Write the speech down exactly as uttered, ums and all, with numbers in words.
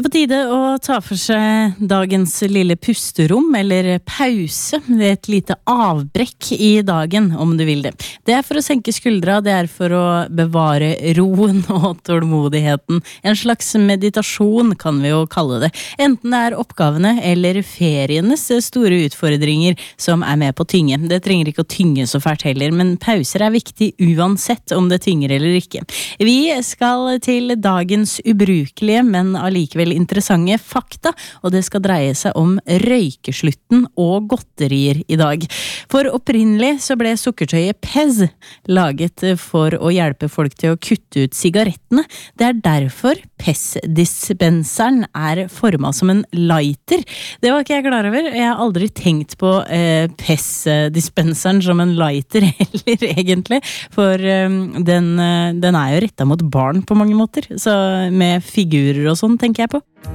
Det er på tide å ta for seg dagens lille pusterom, eller pause. Det er et lite avbrekk i dagen, om du vil det. Det er for å senke skuldra, det er for å bevare roen og tålmodigheten. En slags meditasjon kan vi jo kalle det. Enten det er oppgavene eller ferienes store utfordringer som er med på å tynge. Det trenger ikke å tynge så fælt heller, men pauser er viktig uansett om det tynger eller ikke. Vi skal til dagens ubrukelige, men allikevel interessante fakta, og det skal dreie seg om røykeslutten og godterier i dag. For opprinnelig så ble sukkertøyet Pez laget for å hjelpe folk til å kutte ut sigarettene. Det er derfor Pez-dispenseren er formet som en lighter. Det var ikke jeg klar over. Jeg har aldri tenkt på eh, Pez-dispenseren som en lighter heller, egentlig. For eh, den, den er jo rettet mot barn på mange måter, så med figurer og sånn, tenker jeg på.